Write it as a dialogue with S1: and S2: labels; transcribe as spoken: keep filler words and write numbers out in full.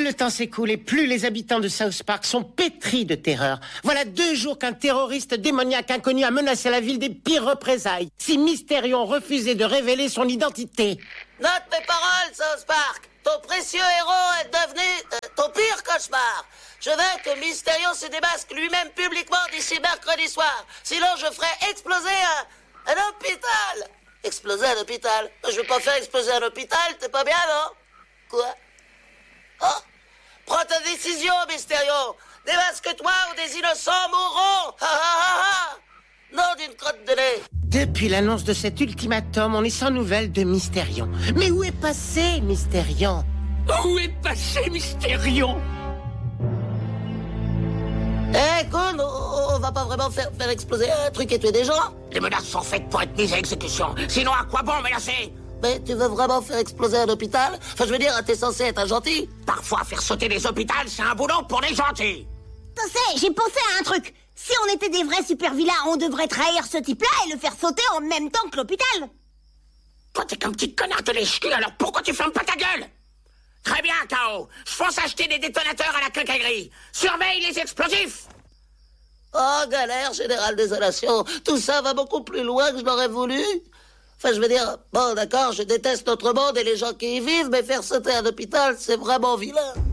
S1: le temps s'écoule et plus les habitants de South Park sont pétris de terreur. Voilà deux jours qu'un terroriste démoniaque inconnu a menacé la ville des pires représailles. Si Mysterion refusait de révéler son identité.
S2: Note mes paroles, South Park. Ton précieux héros est devenu euh, ton pire cauchemar. Je veux que Mysterion se démasque lui-même publiquement d'ici mercredi soir. Sinon, je ferai exploser un, un hôpital. Exploser un hôpital? Je veux pas faire exploser un hôpital, t'es pas bien, non? Quoi? Oh! Prends ta décision, Mysterion. Démasque-toi ou des innocents mourront. Ha ha ha ha. Non d'une crotte de nez.
S1: Depuis l'annonce de cet ultimatum, on est sans nouvelles de Mysterion. Mais où est passé Mysterion?
S3: Où est passé Mysterion?
S2: Eh, con, on, on va pas vraiment faire, faire exploser un truc et tuer des gens?
S3: Les menaces sont faites pour être mises à exécution. Sinon, à quoi bon menacer?
S2: Mais tu veux vraiment faire exploser un hôpital? Enfin, je veux dire, t'es censé être un gentil.
S3: Parfois, faire sauter des hôpitaux, c'est un boulot pour les gentils.
S4: Tu sais, j'ai pensé à un truc. Si on était des vrais super vilains, on devrait trahir ce type-là et le faire sauter en même temps que l'hôpital.
S3: Toi, t'es qu'un petit connard de lèche-cul, alors pourquoi tu fermes pas ta gueule? Très bien, K O. Je pense acheter des détonateurs à la quincaillerie. Surveille les explosifs.
S2: Oh, galère, générale désolation. Tout ça va beaucoup plus loin que je l'aurais voulu. Enfin, je veux dire, bon, d'accord, je déteste notre monde et les gens qui y vivent, mais faire sauter un hôpital, c'est vraiment vilain.